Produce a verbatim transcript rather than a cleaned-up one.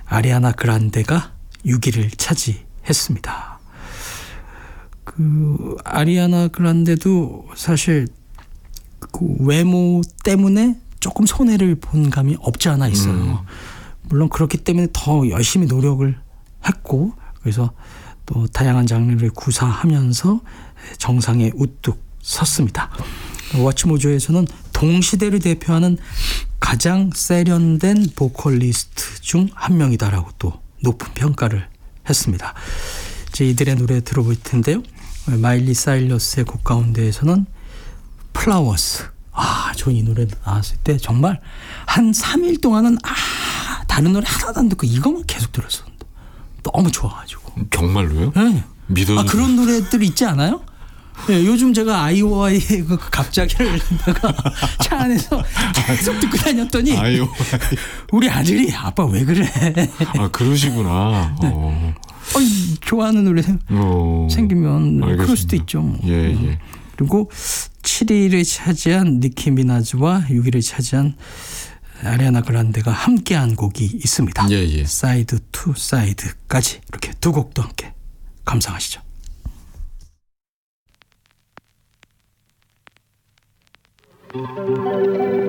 아리아나 그란데가 육 위를 차지했습니다. 그 아리아나 그란데도 사실 그 외모 때문에 조금 손해를 본 감이 없지 않아 있어요. 음. 물론 그렇기 때문에 더 열심히 노력을 했고, 그래서 또 다양한 장르를 구사하면서 정상에 우뚝 섰습니다. 워치모조에서는 동시대를 대표하는 가장 세련된 보컬리스트 중 한 명이다라고 또 높은 평가를 했습니다. 이제 이들의 노래 들어볼 텐데요. 마일리 사이러스의 곡 가운데에서는 플라워스. 아, 저 이 노래 나왔을 때 정말 한 삼 일 동안은 아, 다른 노래 하나도 안 듣고 이것만 계속 들었었는데 너무 좋아가지고. 정말로요? 네. 믿어. 아, 그런 노래들 있지 않아요? 네, 요즘 제가 아이오아이 그 갑자기를 내가 차 안에서 계속 듣고 다녔더니 아이오아이. 우리 아들이 아빠 왜 그래? 아, 그러시구나. 네. 어. 어, 좋아하는 노래 생, 어. 생기면 알겠습니다. 그럴 수도 있죠. 뭐. 예, 예. 그리고 칠 위를 차지한 니키 미나즈와 육 위를 차지한 아리아나 그란데가 함께한 곡이 있습니다. 예, 예. 사이드 투 사이드까지 이렇게 두 곡도 함께 감상하시죠. Thank you.